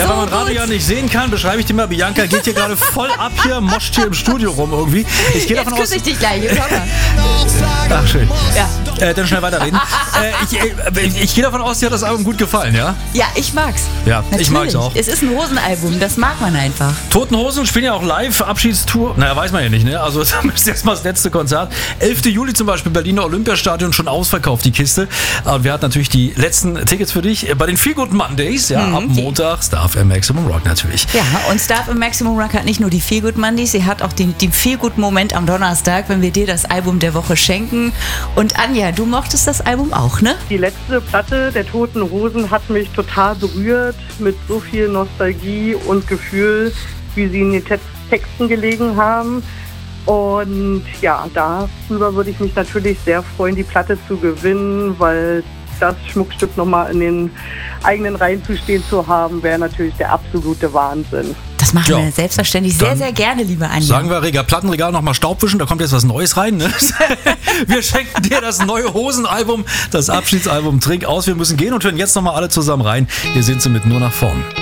Ja, so weil man gut. Radio ja nicht sehen kann, beschreibe ich dir mal, Bianca geht hier gerade voll ab hier, moscht hier im Studio rum irgendwie. Ich gehe Jetzt davon aus... küsse ich dich gleich. Komm mal. Ach, schön. Ja. Dann schnell weiterreden. Ich gehe davon aus, dir hat das Album gut gefallen, ja? Ja, ich mag's. Ja, Natürlich. ich mag's auch. Es ist ein Hosenalbum, das mag man einfach. Toten Hosen spielen ja auch live, Abschiedstour. Naja, weiß man ja nicht, ne? Also das ist jetzt mal das letzte Konzert. 11. Juli zum Beispiel, Berliner Olympiastadion, schon ausverkauft, die Kiste. Und wir hatten natürlich die letzten Tickets für dich bei den Feel Good Mondays, ja, ab Montag, Star FM Maximum Rock natürlich. Ja, und Star FM Maximum Rock hat nicht nur die Feel Good Mondays, sie hat auch den Feel Good Moment am Donnerstag, wenn wir dir das Album der Woche schenken. Und Anja, du mochtest das Album auch, ne? Die letzte Platte der Toten Hosen hat mich total berührt, mit so viel Nostalgie und Gefühl, wie sie in den Texten gelegen haben. Und ja, darüber würde ich mich natürlich sehr freuen, die Platte zu gewinnen, weil das Schmuckstück nochmal in den eigenen Reihen zu stehen zu haben, wäre natürlich der absolute Wahnsinn. Das machen Ja. wir selbstverständlich sehr, Dann sehr gerne, liebe Anja. Sagen wir, Plattenregal nochmal Staubwischen, da kommt jetzt was Neues rein. Ne? Wir schenken dir das neue Hosenalbum, das Abschiedsalbum Trink aus. Wir müssen gehen und hören jetzt nochmal alle zusammen rein. Wir sind so mit Nur nach vorn.